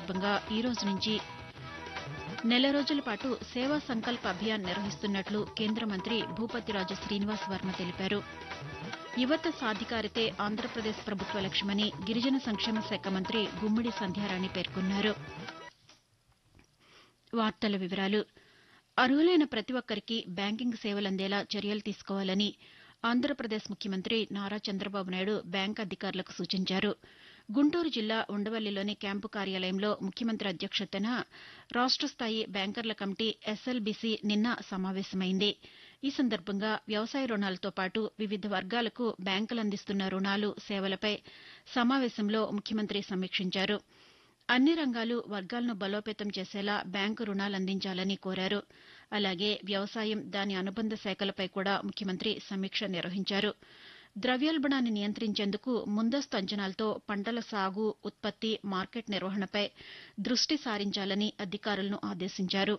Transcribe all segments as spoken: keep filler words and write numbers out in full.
సందర్భంగా ఈ రోజు నుంచి నెల రోజుల పాటు సేవా సంకల్ప అభియాన్ నిర్వహిస్తున్నట్లు కేంద్ర మంత్రి భూపతిరాజు శ్రీనివాస్ వర్మ తెలిపారు. యువత సాధికారితే ఆంధ్రప్రదేశ్ ప్రభుత్వ లక్ష్యమని గిరిజన సంక్షేమ శాఖ మంత్రి గుమ్మిడి సంధ్యారాణి పేర్కొన్నారు. వార్తల వివరాలు అర్హులైన ప్రతి ఒక్కరికి బ్యాంకింగ్ సేవలందేలా చర్యలు తీసుకోవాలని ఆంధ్రప్రదేశ్ ముఖ్యమంత్రి నారా చంద్రబాబు నాయుడు బ్యాంకు అధికారులకు సూచించారు. గుంటూరు జిల్లా ఉండవల్లిలోని క్యాంపు కార్యాలయంలో ముఖ్యమంత్రి అధ్యక్షతన రాష్ట స్థాయి బ్యాంకర్ల కమిటీ ఎస్ఎల్బీసీ నిన్న సమావేశమైంది. ఈ సందర్భంగా వ్యవసాయ రుణాలతో పాటు వివిధ వర్గాలకు బ్యాంకులు అందిస్తున్న రుణాలు, సేవలపై సమావేశంలో ముఖ్యమంత్రి సమీక్షించారు. అన్ని రంగాలు, వర్గాలను బలోపేతం చేసేలా బ్యాంకు రుణాలందించాలని కోరారు. అలాగే వ్యవసాయం, దాని అనుబంధ శాఖలపై కూడా ముఖ్యమంత్రి సమీక్ష నిర్వహించారు. ద్రవ్యోల్బణాన్ని నియంత్రించేందుకు ముందస్తు అంచనాలతో పంటల సాగు, ఉత్పత్తి, మార్కెట్ నిర్వహణపై దృష్టి సారించాలని అధికారులను ఆదేశించారు.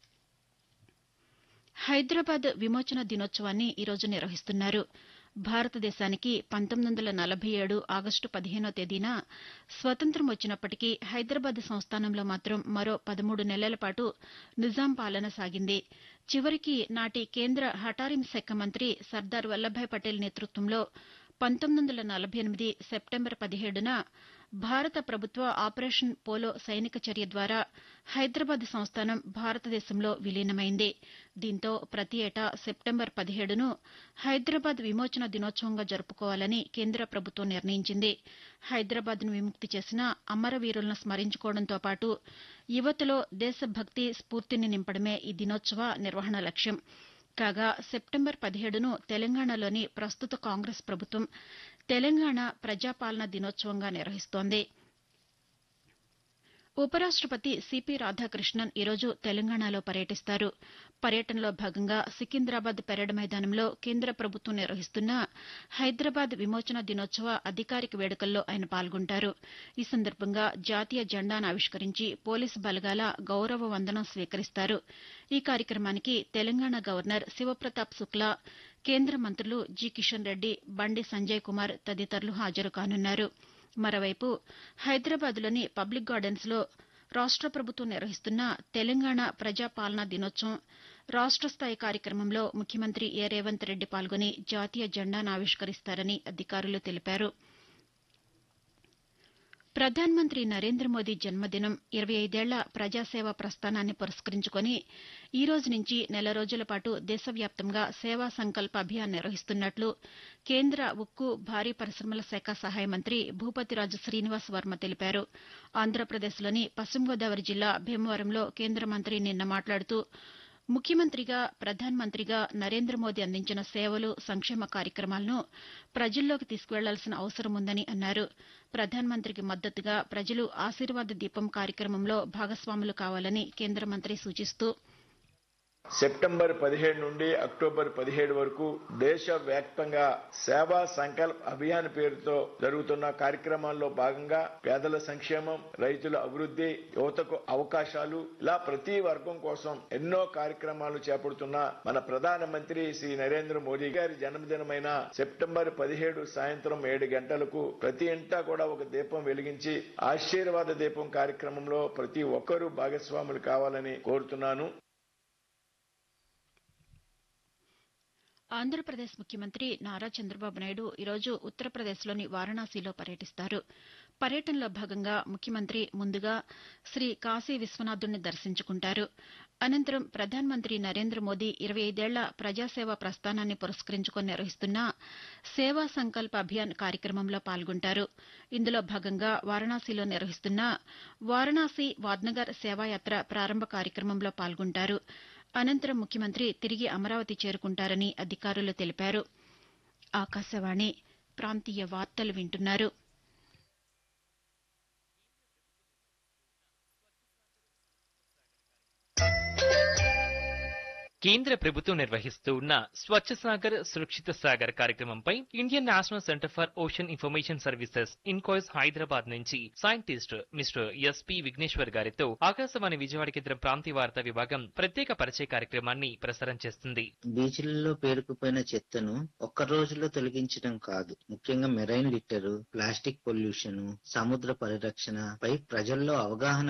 హైదరాబాద్ విమోచన దినోత్సవాన్ని ఈరోజు నిర్వహిస్తున్నారు. భారతదేశానికి పంతొమ్మిది వందల నలభై ఏడు ఆగస్టు పదిహేనో తేదీన స్వతంత్రం వచ్చినప్పటికీ హైదరాబాద్ సంస్థానంలో మాత్రం మరో పదమూడు నెలల పాటు నిజాం పాలన సాగింది. చివరికి నాటి కేంద్ర హఠారిం శాఖ మంత్రి సర్దార్ వల్లభాయ్ పటేల్ నేతృత్వంలో పంతొమ్మిది వందల నలభై ఎనిమిది సెప్టెంబర్ పదిహేడున భారత ప్రభుత్వ ఆపరేషన్ పోలో సైనిక చర్య ద్వారా హైదరాబాద్ సంస్థానం భారతదేశంలో విలీనమైంది. దీంతో ప్రతి ఏటా సెప్టెంబర్ పదిహేడును హైదరాబాద్ విమోచన దినోత్సవంగా జరుపుకోవాలని కేంద్ర ప్రభుత్వం నిర్ణయించింది. హైదరాబాద్ను విముక్తి చేసిన అమరవీరులను స్మరించుకోవడంతో పాటు యువతలో దేశభక్తి స్ఫూర్తిని నింపడమే ఈ దినోత్సవ నిర్వహణ లక్ష్యం. కాగా సెప్టెంబర్ పదిహేడును తెలంగాణలోని ప్రస్తుత కాంగ్రెస్ ప్రభుత్వం తెలంగాణ ప్రజాపాలన దినోత్సవంగా నిర్వహిస్తోంది. ఉపరాష్టపతి సిపి రాధాకృష్ణన్ ఈరోజు తెలంగాణలో పర్యటిస్తారు. పర్యటనలో భాగంగా సికింద్రాబాద్ పెరేడ్ మైదానంలో కేంద్ర ప్రభుత్వం నిర్వహిస్తున్న హైదరాబాద్ విమోచన దినోత్సవ అధికారిక వేడుకల్లో ఆయన పాల్గొంటారు. ఈ సందర్భంగా జాతీయ జెండాను ఆవిష్కరించి పోలీసు బలగాల గౌరవ వందనం స్వీకరిస్తారు. ఈ కార్యక్రమానికి తెలంగాణ గవర్నర్ శివప్రతాప్ శుక్లా, కేంద్ర మంత్రులు జి కిషన్ రెడ్డి, బండి సంజయ్ కుమార్ తదితరులు హాజరు కానున్నారు. మరోవైపు హైదరాబాద్లోని పబ్లిక్ గార్డెన్స్లో రాష్ట ప్రభుత్వం నిర్వహిస్తున్న తెలంగాణ ప్రజాపాలనా దినోత్సవం రాష్ట స్థాయి కార్యక్రమంలో ముఖ్యమంత్రి ఏ రేవంత్ రెడ్డి పాల్గొని జాతీయ జెండాను ఆవిష్కరిస్తారని అధికారులు తెలిపారు. ప్రధానమంత్రి నరేంద్ర మోదీ జన్మదినం ఇరవై ఐదేళ్ల ప్రజాసేవా ప్రస్థానాన్ని పురస్కరించుకుని ఈ రోజు నుంచి నెల రోజుల పాటు దేశవ్యాప్తంగా సేవా సంకల్ప అభియాన్ నిర్వహిస్తున్నట్లు కేంద్ర ఉక్కు, భారీ పరిశ్రమల శాఖ సహాయ మంత్రి భూపతిరాజు శ్రీనివాస్ వర్మ తెలిపారు. ఆంధ్రప్రదేశ్లోని పశ్చిమ గోదావరి జిల్లా భీమవరంలో కేంద్ర మంత్రి నిన్న మాట్లాడుతూ ముఖ్యమంత్రిగా, ప్రధానమంత్రిగా నరేంద్ర మోదీ అందించిన సేవలు, సంక్షేమ కార్యక్రమాలను ప్రజల్లోకి తీసుకువెళ్లాల్సిన అవసరం ఉందని అన్నారు. ప్రధానమంత్రికి మద్దతుగా ప్రజలు ఆశీర్వాద దీపం కార్యక్రమంలో భాగస్వాములు కావాలని కేంద్ర మంత్రి సూచిస్తూ సెప్టెంబర్ పదిహేడు నుండి అక్టోబర్ పదిహేడు వరకు దేశవ్యాప్తంగా సేవా సంకల్ప్ అభియాన్ పేరుతో జరుగుతున్న కార్యక్రమాల్లో భాగంగా పేదల సంక్షేమం, రైతుల అభివృద్ధి, యువతకు అవకాశాలు, ఇలా ప్రతి వర్గం కోసం ఎన్నో కార్యక్రమాలు చేపడుతున్న మన ప్రధానమంత్రి శ్రీ నరేంద్ర మోదీ గారి జన్మదినమైన సెప్టెంబర్ పదిహేడు సాయంత్రం ఏడు గంటలకు ప్రతి ఇంటా కూడా ఒక దీపం వెలిగించి ఆశీర్వాద దీపం కార్యక్రమంలో ప్రతి ఒక్కరూ భాగస్వాములు కావాలని కోరుతున్నాను. ఆంధ్రప్రదేశ్ ముఖ్యమంత్రి నారా చంద్రబాబు నాయుడు ఈరోజు ఉత్తరప్రదేశ్లోని వారణాసిలో పర్యటిస్తారు. పర్యటనలో భాగంగా ముఖ్యమంత్రి ముందుగా శ్రీ కాశీ విశ్వనాథుడిని దర్శించుకుంటారు. అనంతరం ప్రధానమంత్రి నరేంద్ర మోదీ ఇరవై ఐదేళ్ల ప్రజాసేవా ప్రస్థానాన్ని పురస్కరించుకుని నిర్వహిస్తున్న సేవా సంకల్ప అభియాన్ కార్యక్రమంలో పాల్గొంటారు. ఇందులో భాగంగా వారణాసిలో నిర్వహిస్తున్న వారణాసి వాద్నగర్ సేవాయాత్ర ప్రారంభ కార్యక్రమంలో పాల్గొంటారు. అనంతరం ముఖ్యమంత్రి తిరిగి అమరావతి చేరుకుంటారని అధికారులు తెలిపారు. ఆకాశవాణి ప్రాంతీయ వార్తలు వింటున్నారు. కేంద్ర ప్రభుత్వం నిర్వహిస్తూ ఉన్న స్వచ్ఛ సాగర్ సురక్షిత సాగర్ కార్యక్రమంపై Indian national centre for ocean information services INCOIS Hyderabad నుంచి సైంటిస్ట్ మిస్టర్ ఎస్పీ విఘ్నేశ్వర్ గారితో ఆకాశవాణి విజయవాడ కేంద్రం ప్రాంతీయ వార్తా విభాగం ప్రత్యేక పరిచయ కార్యక్రమాన్ని ప్రసారం చేస్తుంది. బీచ్లలో పేరుకుపోయిన చెత్తను ఒక్క రోజులో తొలగించడం కాదు, ముఖ్యంగా మెరైన్ లిట్టరు, ప్లాస్టిక్ పొల్యూషన్, సముద్ర పరిరక్షణ పై ప్రజల్లో అవగాహన